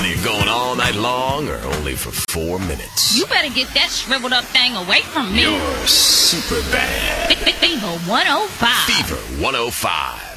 Whether you're going all night long or only for 4 minutes. You better get that shriveled up thing away from me. You're super bad. Fever 105. Fever 105.